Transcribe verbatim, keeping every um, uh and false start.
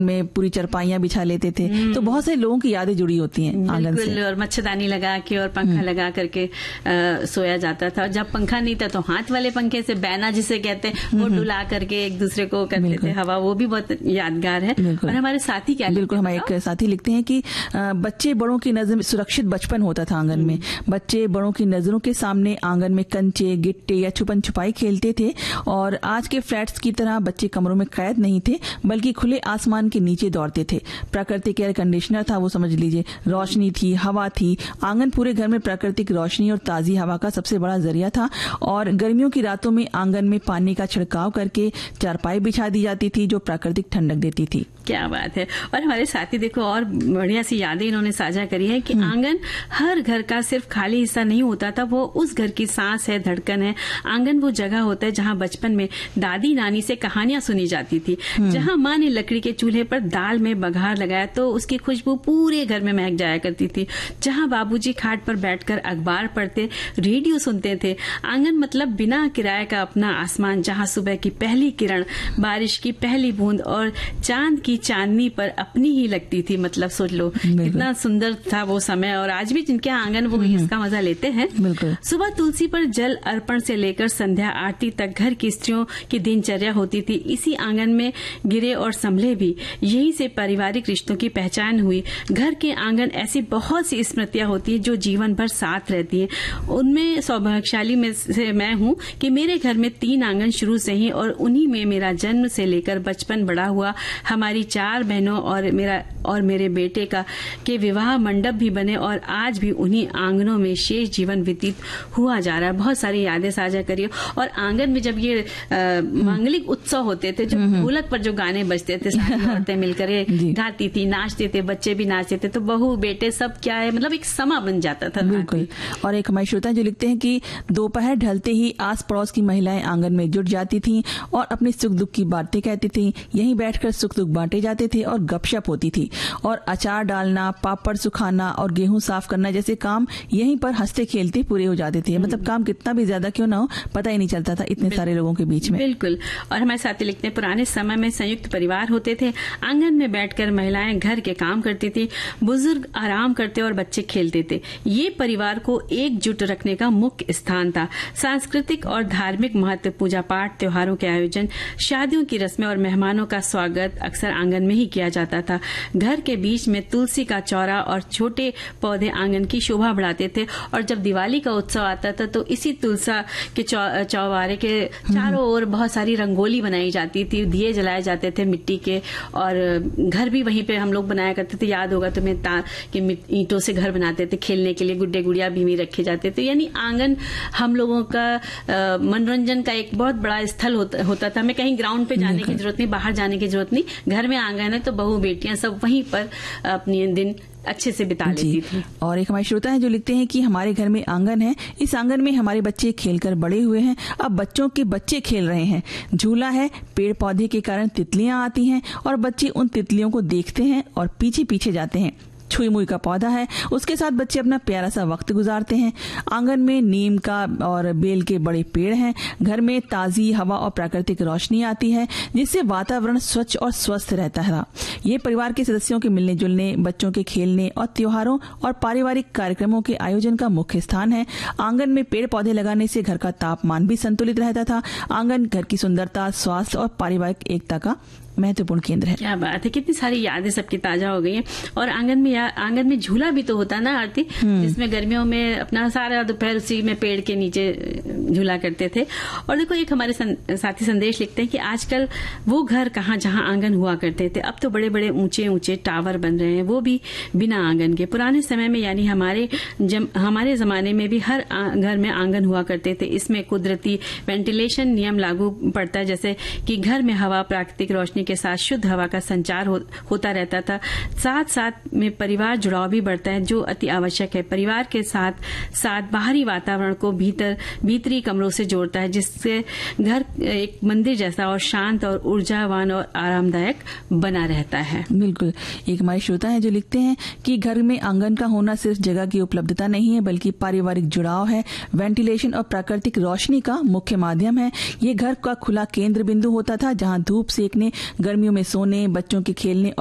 में पूरी चरपाइयां बिछा लेते थे। तो बहुत से लोगों की यादें जुड़ी होती हैं आंगन से। और मच्छरदानी लगा के और पंखा लगा करके आ, सोया जाता था। और जब पंखा नहीं था तो हाथ वाले पंखे से बैना जिसे कहते हैं वो डुला करके एक दूसरे को करते थे हवा, वो भी बहुत यादगार है। और हमारे साथी क्या बिल्कुल हमारे एक साथी लिखते हैं कि बच्चे बड़ों की नजर में सुरक्षित बचपन होता था आंगन में। बच्चे बड़ों की नजरों के सामने आंगन में कंचे, गिट्टे या छुपन छुपाई खेलते थे। और आज के फ्लैट्स की तरह बच्चे कमरों में कैद नहीं थे, बल्कि खुले आसमान के नीचे दौड़ते थे। प्राकृतिक एयर कंडीशनर था वो, समझ लीजिए, रोशनी थी, हवा थी। आंगन पूरे घर में प्राकृतिक रोशनी और ताजी हवा का सबसे बड़ा जरिया था। और गर्मियों की रातों में आंगन में पानी का छिड़काव करके चारपाई बिछा दी जाती थी जो प्राकृतिक ठंडक देती थी। क्या बात है। और हमारे साथी देखो और बढ़िया सी यादें इन्होंने साझा करी है कि आंगन हर घर का सिर्फ खाली हिस्सा नहीं होता था, वो उस घर की सांस है, धड़कन है। आंगन वो जगह होता है जहां बचपन में दादी नानी से कहानियां सुनी जाती थी, जहां माँ ने लकड़ी के चूल्हे पर दाल में बघार लगाया तो उसकी खुशबू पूरे घर में महक जाया करती थी, जहां बाबूजी खाट पर बैठकर अखबार पढ़ते, रेडियो सुनते थे। आंगन मतलब बिना किराए का अपना आसमान, जहां सुबह की पहली किरण, बारिश की पहली बूंद और चांद की चांदनी पर अपनी ही लगती थी। मतलब सोच लो कितना सुंदर था वो समय। और आज भी जिनके आंगन वो इसका मजा लेते हैं। सुबह तुलसी पर जल अर्पण से लेकर संध्या आरती तक घर की स्त्रियों की दिनचर्या होती थी। इसी आंगन में गिरे और संभले भी, यही से पारिवारिक रिश्तों की पहचान हुई। घर के आंगन ऐसी बहुत सी स्मृतियां होती है जो जीवन भर साथ रहती है। उनमें सौभाग्यशाली में से मैं हूं कि मेरे घर में तीन आंगन शुरू से ही, और उन्हीं में मेरा जन्म से लेकर बचपन बड़ा हुआ। हमारी चार बहनों और मेरा और मेरे बेटे का के विवाह मंडप भी बने और आज भी उन्हीं आंगनों में शेष जीवन व्यतीत हुआ जा रहा है। बहुत सारी यादें साझा करिए। और आंगन में जब ये मांगलिक उत्सव होते थे, जब ढोलक पर जो गाने बजते थे, सारी औरतें मिलकर गाती थी, नाचते थे, बच्चे भी नाचते थे, तो बहू बेटे सब क्या है, मतलब एक समा बन जाता था। बिल्कुल। और एक हमारे श्रोता जो लिखते हैं कि दोपहर ढलते ही आस पड़ोस की महिलाएं आंगन में जुट जाती थी और अपनी सुख दुख की बातें कहती थी। यहीं बैठकर सुख दुख बांटे जाते थे और गपशप होती थी। और अचार डालना, पापड़ सुखाना और गेहूं साफ करना जैसे काम यहीं पर हंसते खेलते पूरे हो जाते थे। मतलब काम कितना भी ज्यादा क्यों ना हो, पता ही नहीं चलता था इतने सारे लोगों के बीच में। बिल्कुल। और हमारे साथी लिखते हैं पुराने समय में संयुक्त परिवार होते थे। आंगन में बैठकर महिलाएं घर के काम करती थी, बुजुर्ग आराम करते और बच्चे खेलते थे। ये परिवार को एकजुट रखने का मुख्य स्थान था। सांस्कृतिक और धार्मिक महत्व, पूजा पाठ, त्योहारों के आयोजन, शादियों की रस्में और मेहमानों का स्वागत अक्सर आंगन में ही किया जाता था। घर के बीच में तुलसी का चौरा और छोटे पौधे आंगन की शोभा बढ़ाते थे। और जब दिवाली का उत्सव आता था तो इसी तुलसा के चौबारे के चारों ओर बहुत सारी रंगोली बनाई जाती थी, दिए जलाए जाते थे मिट्टी के। और घर भी वहीं पे हम लोग बनाया करते थे। याद होगा तुम्हें कि ईंटों से घर बनाते थे, खेलने के लिए गुड्डे गुड़िया भी में रखे जाते थे। यानी आंगन हम लोगों का मनोरंजन का एक बहुत बड़ा स्थल होता, होता था। हमें कहीं ग्राउंड पे जाने की जरूरत नहीं, बाहर जाने की जरूरत नहीं। घर में आंगन है तो बहू बेटियां सब वहीं पर अपनी दिन अच्छे से बिता लेती थी। और एक हमारे श्रोता हैं जो लिखते हैं कि हमारे घर में आंगन है, इस आंगन में हमारे बच्चे खेलकर बड़े हुए हैं, अब बच्चों के बच्चे खेल रहे हैं। झूला है, पेड़ पौधे के कारण तितलियां आती हैं और बच्चे उन तितलियों को देखते हैं और पीछे पीछे जाते हैं। छुई मुई का पौधा है, उसके साथ बच्चे अपना प्यारा सा वक्त गुजारते हैं। आंगन में नीम का और बेल के बड़े पेड़ हैं। घर में ताजी हवा और प्राकृतिक रोशनी आती है जिससे वातावरण स्वच्छ और स्वस्थ रहता है। ये परिवार के सदस्यों के मिलने जुलने, बच्चों के खेलने और त्योहारों और पारिवारिक कार्यक्रमों के आयोजन का मुख्य स्थान है। आंगन में पेड़ पौधे लगाने से घर का तापमान भी संतुलित रहता था। आंगन घर की सुंदरता, स्वास्थ्य और पारिवारिक एकता का महत्वपूर्ण केंद्र है। क्या बात है, कितनी सारी यादें सबकी ताजा हो गई हैं। और आंगन में या, आंगन में झूला भी तो होता ना आरती, जिसमें गर्मियों में अपना सारा दोपहर उसी में पेड़ के नीचे झूला करते थे। और देखो एक हमारे सं, साथी संदेश लिखते हैं कि आजकल वो घर कहाँ जहाँ आंगन हुआ करते थे, अब तो बड़े बड़े ऊंचे ऊंचे टावर बन रहे हैं, वो भी बिना आंगन के। पुराने समय में यानी हमारे जम, हमारे जमाने में भी हर घर में आंगन हुआ करते थे। इसमें कुदरती वेंटिलेशन नियम लागू पड़ता है, जैसे कि घर में हवा, प्राकृतिक रोशनी के साथ शुद्ध हवा का संचार हो, होता रहता था। साथ साथ में परिवार जुड़ाव भी बढ़ता है जो अति आवश्यक है। परिवार के साथ साथ बाहरी वातावरण को भीतर भीतरी कई कमरों से जोड़ता है, जिससे घर एक मंदिर जैसा और शांत और ऊर्जावान और आरामदायक बना रहता है। बिल्कुल। एक हमारे श्रोता है जो लिखते हैं कि घर में आंगन का होना सिर्फ जगह की उपलब्धता नहीं है, बल्कि पारिवारिक जुड़ाव है, वेंटिलेशन और प्राकृतिक रोशनी का मुख्य माध्यम है। ये घर का खुला केंद्र बिंदु होता था, जहां धूप सेकने, गर्मियों में सोने, बच्चों के खेलने